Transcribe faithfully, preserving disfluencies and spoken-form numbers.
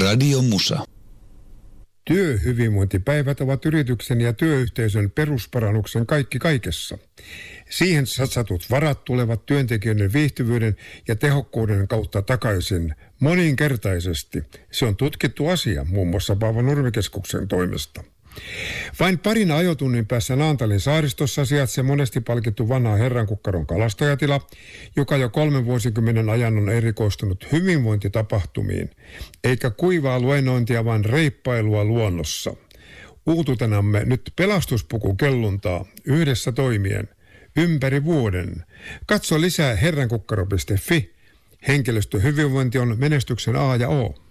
Radio Musa. Työhyvinvointipäivät ovat yrityksen ja työyhteisön perusparannuksen kaikki kaikessa. Siihen satsatut varat tulevat työntekijöiden viihtyvyyden ja tehokkuuden kautta takaisin moninkertaisesti. Se on tutkittu asia muun muassa Paavo Nurmikeskuksen toimesta. Vain parin ajotunnin päässä Naantalin saaristossa sijaitsee monesti palkittu vanha Herrankukkaron kalastajatila, joka jo kolmen vuosikymmenen ajan on erikoistunut hyvinvointitapahtumiin, eikä kuivaa luennointia, vaan reippailua luonnossa. Uututenamme nyt pelastuspuku kelluntaa yhdessä toimien ympäri vuoden. Katso lisää herrankukkaro piste fi. Henkilöstöhyvinvointi on menestyksen A ja O.